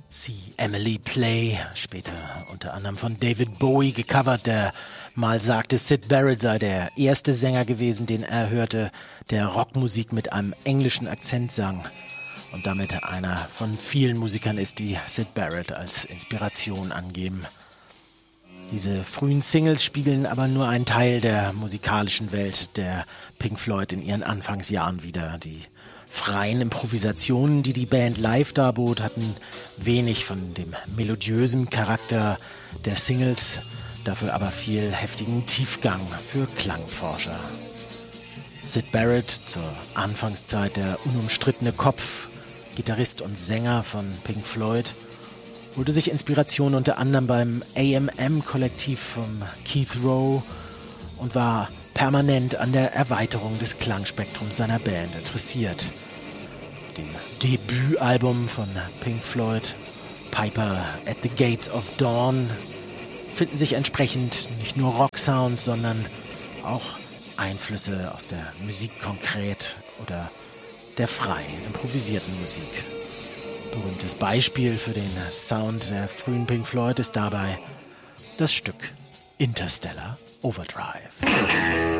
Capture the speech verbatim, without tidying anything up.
See Emily Play, später unter anderem von David Bowie gecovert, der mal sagte, Syd Barrett sei der erste Sänger gewesen, den er hörte, der Rockmusik mit einem englischen Akzent sang und damit einer von vielen Musikern ist, die Syd Barrett als Inspiration angeben. Diese frühen Singles spiegeln aber nur einen Teil der musikalischen Welt der Pink Floyd in ihren Anfangsjahren wider. Die freien Improvisationen, die die Band live darbot, hatten wenig von dem melodiösen Charakter der Singles, dafür aber viel heftigen Tiefgang für Klangforscher. Syd Barrett, zur Anfangszeit der unumstrittene Kopf, Gitarrist und Sänger von Pink Floyd, holte sich Inspiration unter anderem beim A M M-Kollektiv von Keith Rowe und war permanent an der Erweiterung des Klangspektrums seiner Band interessiert. Auf dem Debütalbum von Pink Floyd, Piper at the Gates of Dawn, finden sich entsprechend nicht nur Rocksounds, sondern auch Einflüsse aus der Musik konkret oder der frei improvisierten Musik. Berühmtes Beispiel für den Sound der frühen Pink Floyd ist dabei das Stück Interstellar Overdrive.